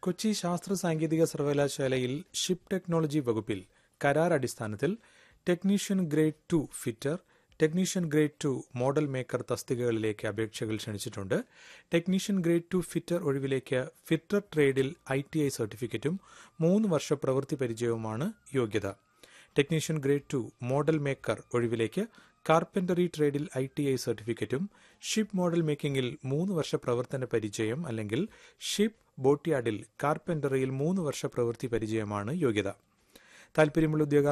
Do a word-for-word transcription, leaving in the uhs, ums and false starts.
കൊച്ചി ശാസ്ത്ര സാങ്കേതിക സർവകലാശാലയിൽ ഷിപ്പ് ടെക്നോളജി വകുപ്പിൽ കരാർ അടിസ്ഥാനത്തിൽ technician grade two fitter, technician grade two model maker തസ്തികകളിലേക്ക് അപേക്ഷകൾ ക്ഷണിച്ചിട്ടുണ്ട്. Technician grade two fitter ഒഴിവിലേക്ക് fitter ട്രേഡിൽ I T I സർട്ടിഫിക്കറ്റും മൂന്ന് വർഷ പ്രവൃത്തി പരിചയവുമാണ് യോഗ്യത. Technician grade two model maker ഒഴിവിലേക്ക് carpentry ട്രേഡിൽ I T I സർട്ടിഫിക്കറ്റും ഷിപ്പ് മോഡൽ മേക്കിംഗിൽ മൂന്ന് വർഷ പ്രവർത്തന പരിചയം അല്ലെങ്കിൽ ഷിപ്പ് ബോട്ട്യാർഡിൽ കാർപ്പന്ററിയിൽ മൂന്ന് വർഷ പ്രവൃത്തി പരിചയമാണ് യോഗ്യത. താൽപര്യമുള്ള ഉദ്യോഗാർത്ഥികൾ